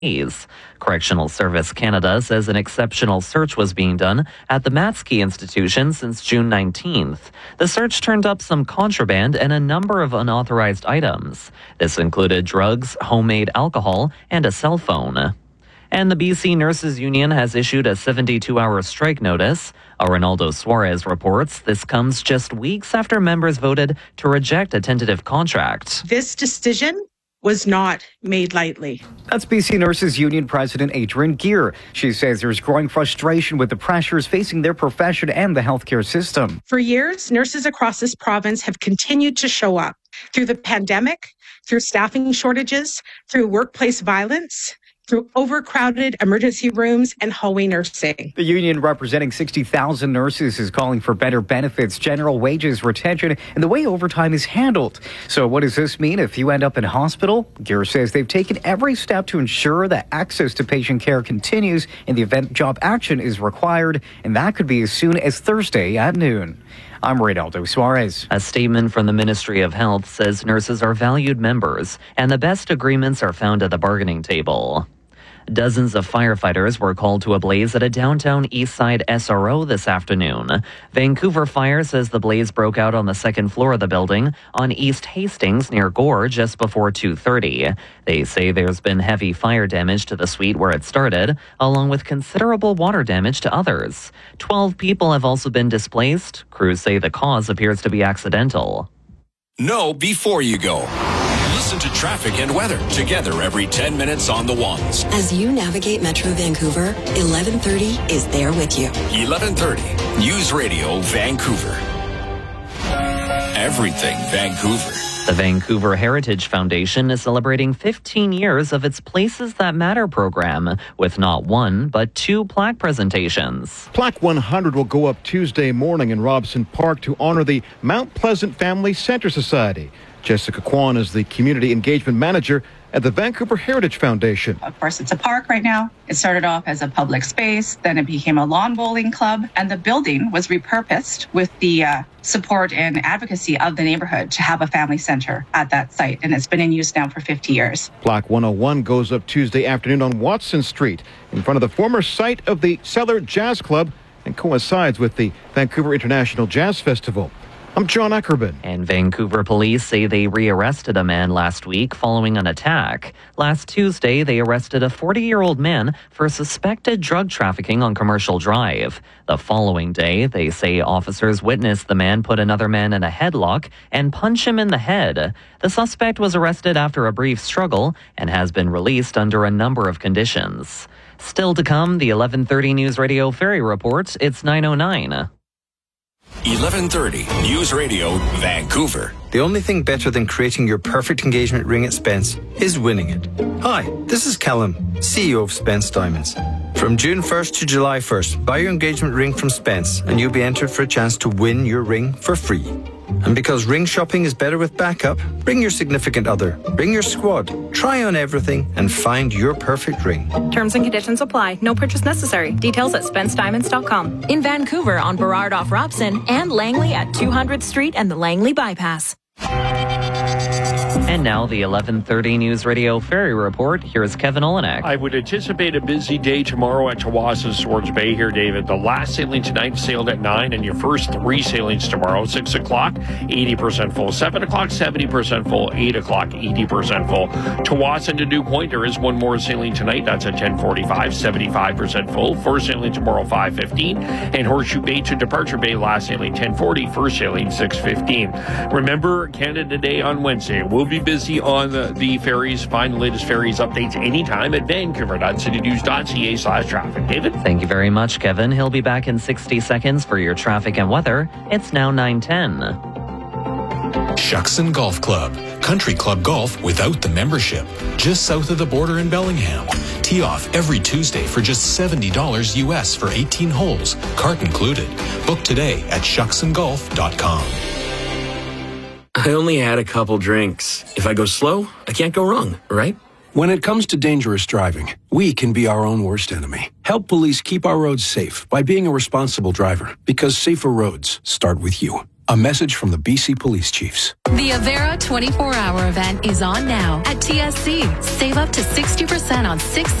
Correctional Service Canada says an exceptional search was being done at the Matsky Institution since June 19th. The search turned up some contraband and a number of unauthorized items. This included drugs, homemade alcohol, and a cell phone. And the BC Nurses Union has issued a 72-hour strike notice. Ronaldo Suarez reports this comes just weeks after members voted to reject a tentative contract. This decision was not made lightly. That's BC Nurses Union President Adrienne Geer. She says there's growing frustration with the pressures facing their profession and the healthcare system. For years, nurses across this province have continued to show up through the pandemic, through staffing shortages, through workplace violence, through overcrowded emergency rooms and hallway nursing. The union representing 60,000 nurses is calling for better benefits, general wages, retention, and the way overtime is handled. So what does this mean if you end up in hospital? Geer says they've taken every step to ensure that access to patient care continues in the event job action is required, and that could be as soon as Thursday at noon. I'm Ronaldo Suarez. A statement from the Ministry of Health says nurses are valued members and the best agreements are found at the bargaining table. Dozens of firefighters were called to a blaze at a downtown Eastside SRO this afternoon. Vancouver Fire says the blaze broke out on the second floor of the building on East Hastings near Gore just before 2:30. They say there's been heavy fire damage to the suite where it started, along with considerable water damage to others. 12 people have also been displaced. Crews say the cause appears to be accidental. Know before you go. Listen to traffic and weather together every 10 minutes on the ones. As you navigate Metro Vancouver, 1130 is there with you. 1130 News Radio Vancouver. Everything Vancouver. The Vancouver Heritage Foundation is celebrating 15 years of its Places That Matter program with not one, but two plaque presentations. Plaque 100 will go up Tuesday morning in Robson Park to honor the Mount Pleasant Family Center Society. Jessica Kwan is the Community Engagement Manager at the Vancouver Heritage Foundation. Of course, it's a park right now. It started off as a public space, then it became a lawn bowling club, and the building was repurposed with the support and advocacy of the neighborhood to have a family center at that site, and it's been in use now for 50 years. Plaque 101 goes up Tuesday afternoon on Watson Street in front of the former site of the Cellar Jazz Club and coincides with the Vancouver International Jazz Festival. I'm John Ackerman. And Vancouver police say they rearrested a man last week following an attack. Last Tuesday, they arrested a 40-year-old man for suspected drug trafficking on Commercial Drive. The following day, they say officers witnessed the man put another man in a headlock and punch him in the head. The suspect was arrested after a brief struggle and has been released under a number of conditions. Still to come, the 1130 News Radio Ferry Report. It's 9:09. 1130 News Radio Vancouver. The only thing better than creating your perfect engagement ring at Spence is winning it. Hi, this is Callum, CEO of Spence Diamonds. From June 1st to July 1st, buy your engagement ring from Spence and you'll be entered for a chance to win your ring for free. And because ring shopping is better with backup, bring your significant other, bring your squad, try on everything and find your perfect ring. Terms and conditions apply. No purchase necessary. Details at SpenceDiamonds.com. In Vancouver on Burrard off Robson and Langley at 200th Street and the Langley Bypass. And now the 1130 News Radio Ferry Report. Here's Kevin Olenek. I would anticipate a busy day tomorrow at Tawasa's Swords Bay here, David. The last sailing tonight sailed at 9, and your first three sailings tomorrow, 6 o'clock, 80% full, 7 o'clock, 70% full, 8 o'clock, 80% full. Tawasa to Dew Point, there is one more sailing tonight. That's at 10:45, 75% full. First sailing tomorrow, 5:15. And Horseshoe Bay to Departure Bay, last sailing 10:40, first sailing 6:15. Remember, Canada Day on Wednesday. We'll be busy on the ferries. Find the latest ferries updates anytime at vancouver.citynews.ca/traffic. David? Thank you very much, Kevin. He'll be back in 60 seconds for your traffic and weather. It's now 9:10. Shuckson Golf Club. Country club golf without the membership. Just south of the border in Bellingham. Tee off every Tuesday for just $70 US for 18 holes. Cart included. Book today at shucksongolf.com. I only had a couple drinks. If I go slow, I can't go wrong, right? When it comes to dangerous driving, we can be our own worst enemy. Help police keep our roads safe by being a responsible driver, because safer roads start with you. A message from the BC Police Chiefs. The Avera 24-hour event is on now at TSC. Save up to 60% on 6